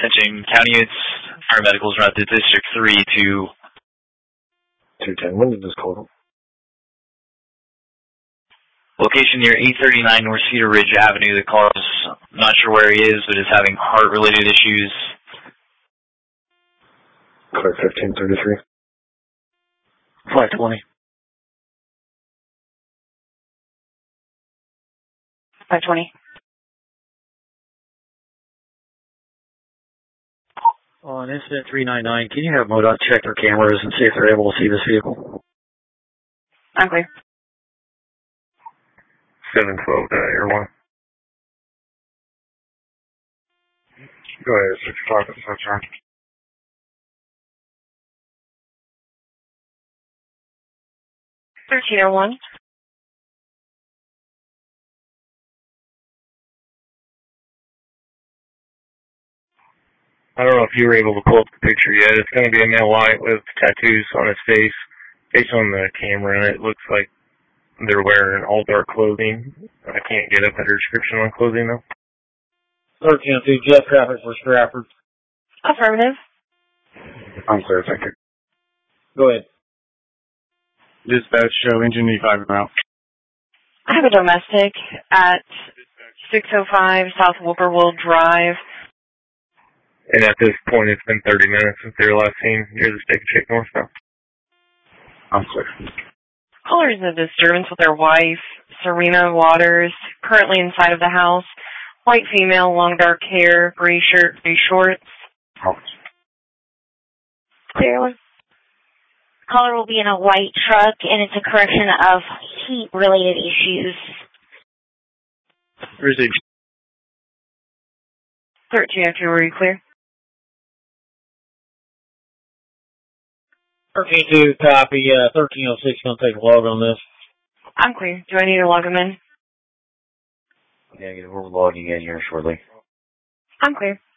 Attention county units, fire medicals route to District 3 to 210. When did this call? location near 839 North Cedar Ridge Avenue. The caller is not sure where he is, but is having heart-related issues. Clear 1533. 520. 520. On incident 399, can you have MoDOT check their cameras and see if they're able to see this vehicle? I'm clear. 712 Air 1. Go ahead, 65 at the sunshine. Air 1. I don't know if you were able to pull up the picture yet. It's going to be a male white with tattoos on his face. Based on the camera, and it looks like they're wearing all dark clothing. I can't get a better description on clothing, though. 1302, jet traffic for Stratford. Affirmative. I'm clear, thank you. Go ahead. Dispatch, show engine E5 route. I have a domestic at 605 South Whippoorwill Drive. And at this point, it's been 30 minutes since they were last seen near the Steak and Shake North now. I'm clear. Caller is in a disturbance with their wife, Serena Waters, currently inside of the house. White female, long dark hair, gray shirt, gray shorts. Clear. Caller will be in a white truck, and it's a correction of heat-related issues. Where's it? 1302, are you clear? 1302, copy. 1306, going to take a log on this. I'm clear. Do I need to log him in? Yeah, we're logging in here shortly. I'm clear.